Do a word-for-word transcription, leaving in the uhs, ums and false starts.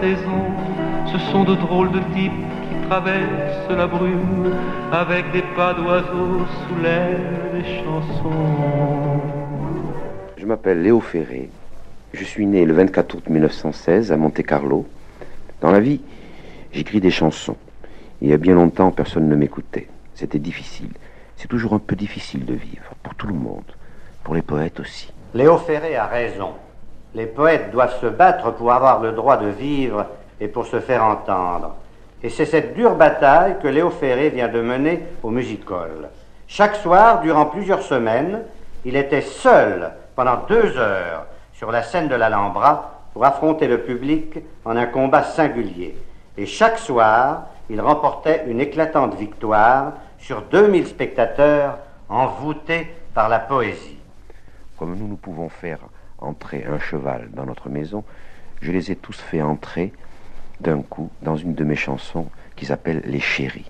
saison. Ce sont de drôles de types qui traversent la brume avec des pas d'oiseaux sous l'aile des chansons. Je m'appelle Léo Ferré. Je suis né le vingt-quatre août mille neuf cent seize à Monte-Carlo. Dans la vie, j'écris des chansons. Il y a bien longtemps, personne ne m'écoutait. C'était difficile. C'est toujours un peu difficile de vivre, pour tout le monde, pour les poètes aussi. Léo Ferré a raison. Les poètes doivent se battre pour avoir le droit de vivre et pour se faire entendre. Et c'est cette dure bataille que Léo Ferré vient de mener au Music-Hall. Chaque soir, durant plusieurs semaines, il était seul pendant deux heures sur la scène de l'Alhambra pour affronter le public en un combat singulier. Et chaque soir, il remportait une éclatante victoire sur deux mille spectateurs envoûtés par la poésie. Comme nous, nous pouvons faire entrer un cheval dans notre maison, je les ai tous fait entrer d'un coup dans une de mes chansons qui s'appelle Les Chéris.